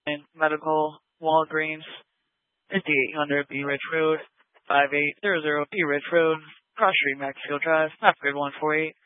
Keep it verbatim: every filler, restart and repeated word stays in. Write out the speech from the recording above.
and Medical, Walgreens, fifty-eight hundred B Ridge Road, five eight zero zero B Ridge Road, Cross Street, Maxfield Drive, five three one four eight.